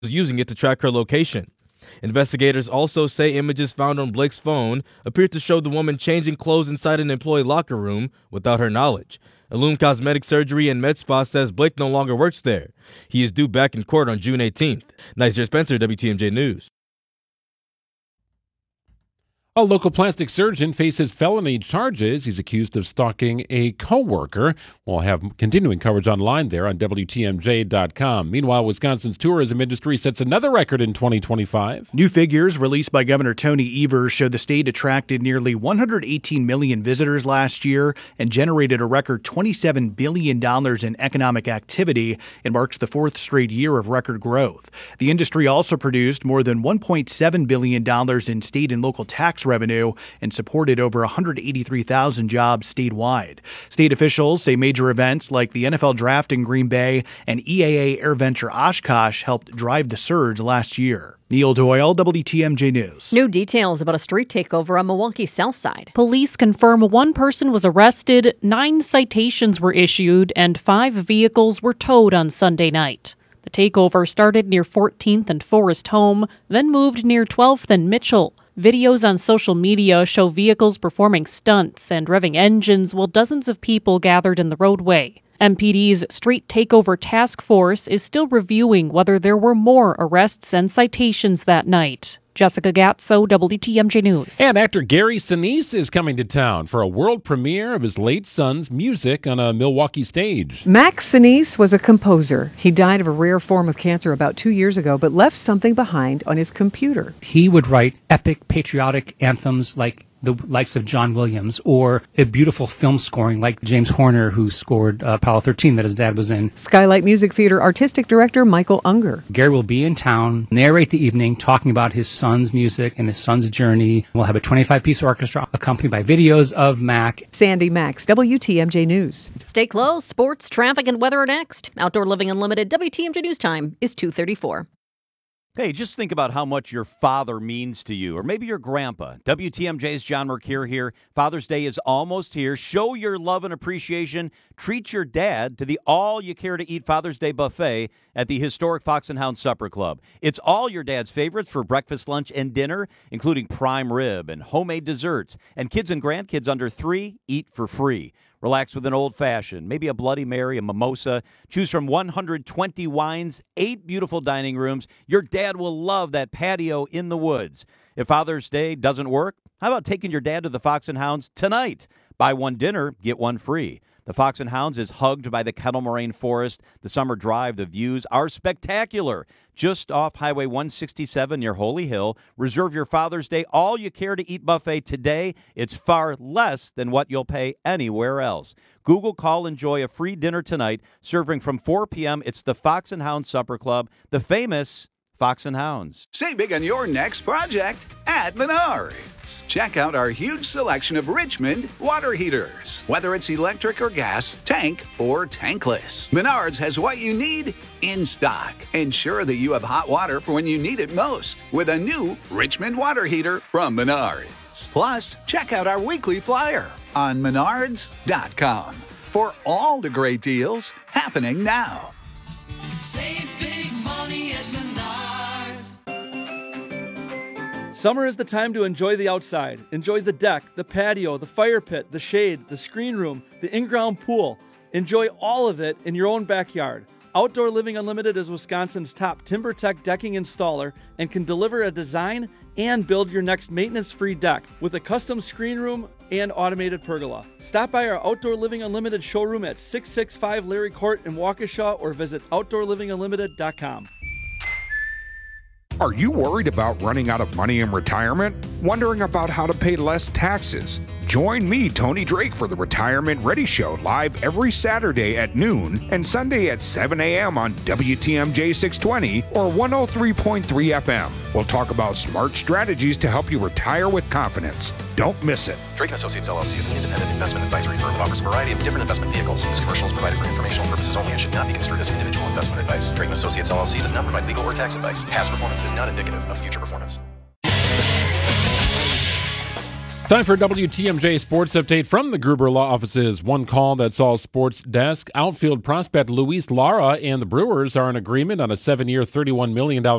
was using it to track her location. Investigators also say images found on Blake's phone appear to show the woman changing clothes inside an employee locker room without her knowledge. Illum Cosmetic Surgery and Med Spa says Blake no longer works there. He is due back in court on June 18th. Nasir Spencer, WTMJ News. A local plastic surgeon faces felony charges. He's accused of stalking a co-worker. We'll have continuing coverage online there on WTMJ.com. Meanwhile, Wisconsin's tourism industry sets another record in 2025. New figures released by Governor Tony Evers show the state attracted nearly 118 million visitors last year and generated a record $27 billion in economic activity. It marks the fourth straight year of record growth. The industry also produced more than $1.7 billion in state and local tax revenue and supported over 183,000 jobs statewide. State officials say major events like the NFL Draft in Green Bay and EAA AirVenture Oshkosh helped drive the surge last year. Neil Doyle, WTMJ News. New details about a street takeover on Milwaukee's South Side. Police confirm one person was arrested, 9 citations were issued, and 5 vehicles were towed on Sunday night. The takeover started near 14th and Forest Home, then moved near 12th and Mitchell. Videos on social media show vehicles performing stunts and revving engines while dozens of people gathered in the roadway. MPD's Street Takeover Task Force is still reviewing whether there were more arrests and citations that night. Jessica Gatso, WTMJ News. And actor Gary Sinise is coming to town for a world premiere of his late son's music on a Milwaukee stage. Max Sinise was a composer. He died of a rare form of cancer about 2 years ago, but left something behind on his computer. He would write epic patriotic anthems like the likes of John Williams, or a beautiful film scoring like James Horner, who scored Apollo 13 that his dad was in. Skylight Music Theater Artistic Director Michael Unger. Gary will be in town, narrate the evening, talking about his son's music and his son's journey. We'll have a 25-piece orchestra accompanied by videos of Mac. Sandy Max, WTMJ News. Stay close. Sports, traffic, and weather are next. Outdoor Living Unlimited WTMJ News Time is 2:34. Hey, just think about how much your father means to you, or maybe your grandpa. WTMJ's John Mercure here. Father's Day is almost here. Show your love and appreciation. Treat your dad to the all-you-care-to-eat Father's Day buffet at the historic Fox and Hound Supper Club. It's all your dad's favorites for breakfast, lunch, and dinner, including prime rib and homemade desserts. And kids and grandkids under 3 eat for free. Relax with an old-fashioned, maybe a Bloody Mary, a mimosa. Choose from 120 wines, 8 beautiful dining rooms. Your dad will love that patio in the woods. If Father's Day doesn't work, how about taking your dad to the Fox and Hounds tonight? Buy one dinner, get one free. The Fox and Hounds is hugged by the Kettle Moraine Forest. The summer drive, the views are spectacular. Just off Highway 167 near Holy Hill. Reserve your Father's Day all-you-care-to-eat buffet today. It's far less than what you'll pay anywhere else. Google, call, enjoy a free dinner tonight. Serving from 4 p.m., it's the Fox and Hounds Supper Club, the famous Fox and Hounds. Save big on your next project at Menards. Check out our huge selection of Richmond water heaters. Whether it's electric or gas, tank or tankless, Menards has what you need in stock. Ensure that you have hot water for when you need it most with a new Richmond water heater from Menards. Plus, check out our weekly flyer on menards.com for all the great deals happening now. Save big money at Menards. Summer is the time to enjoy the outside. Enjoy the deck, the patio, the fire pit, the shade, the screen room, the in-ground pool. Enjoy all of it in your own backyard. Outdoor Living Unlimited is Wisconsin's top TimberTech decking installer and can deliver a design and build your next maintenance-free deck with a custom screen room and automated pergola. Stop by our Outdoor Living Unlimited showroom at 665 Larry Court in Waukesha or visit OutdoorLivingUnlimited.com. Are you worried about running out of money in retirement? Wondering about how to pay less taxes? Join me, Tony Drake, for the Retirement Ready Show, live every Saturday at noon and Sunday at 7 a.m. on WTMJ 620 or 103.3 FM. We'll talk about smart strategies to help you retire with confidence. Don't miss it. Drake & Associates LLC is an independent investment advisory firm that offers a variety of different investment vehicles. This commercial is provided for informational purposes only and should not be construed as individual investment advice. Drake & Associates LLC does not provide legal or tax advice. Past performance is not indicative of future performance. Time for WTMJ Sports Update from the Gruber Law Office's One Call That's All Sports Desk. Outfield prospect Luis Lara and the Brewers are in agreement on a 7-year, $31 million